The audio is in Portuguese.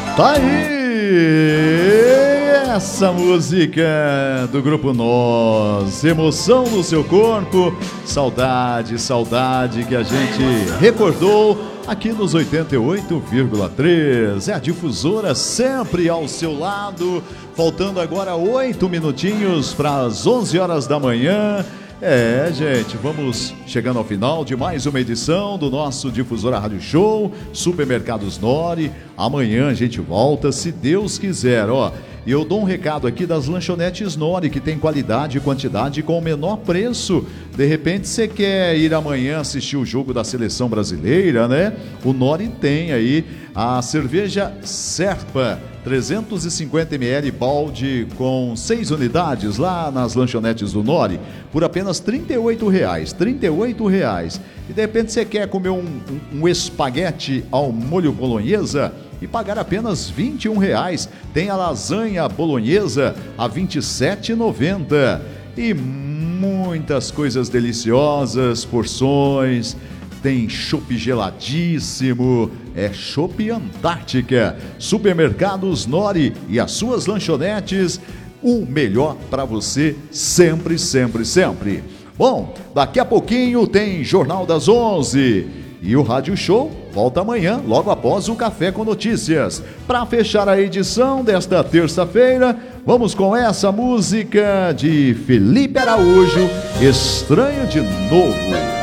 Tá aí essa música do Grupo Nós, emoção no seu corpo, saudade, saudade que a gente recordou aqui nos 88,3. É a difusora sempre ao seu lado, faltando agora 8 minutinhos para as 11 horas da manhã. Gente, vamos chegando ao final de mais uma edição do nosso Difusora Rádio Show, Supermercados Nori. Amanhã a gente volta, se Deus quiser, E eu dou um recado aqui das lanchonetes Nori, que tem qualidade e quantidade com o menor preço. De repente você quer ir amanhã assistir o jogo da seleção brasileira, né? O Nori tem aí a cerveja Serpa, 350 ml balde com 6 unidades lá nas lanchonetes do Nori, por apenas R$ 38,00. E de repente você quer comer um espaguete ao molho bolonhesa e pagar apenas R$ 21,00. Tem a lasanha bolonhesa a R$ 27,90. E muitas coisas deliciosas, porções. Tem chopp geladíssimo, chopp Antártica. Supermercados Nori e as suas lanchonetes, o melhor para você sempre, sempre, sempre. Bom, daqui a pouquinho tem Jornal das 11 e o Rádio Show volta amanhã, logo após o Café com Notícias. Para fechar a edição desta terça-feira, vamos com essa música de Felipe Araújo, Estranho de Novo.